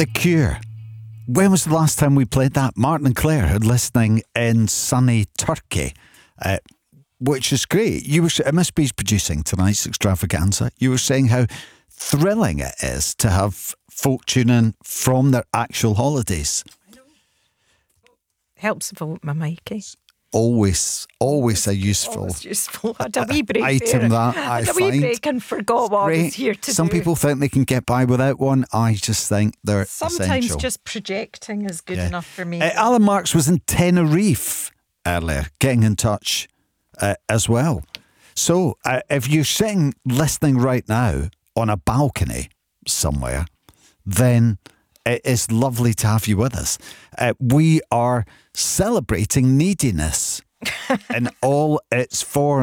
The Cure. When was the last time we played that? Martin and Claire are listening in sunny Turkey, which is great. MSB's producing tonight's extravaganza. You were saying how thrilling it is to have folk tune in from their actual holidays. Helps vote my Mikey. Always a useful I had a wee break item there. that I had a find. wee break and forgot what I was here to Some do. people think they can get by without one. I just think they're Sometimes essential. just projecting is good enough for me. Alan Marks was in Tenerife earlier, getting in touch as well. So if you're sitting listening right now on a balcony somewhere, then it is lovely to have you with us. We are celebrating neediness in all its forms.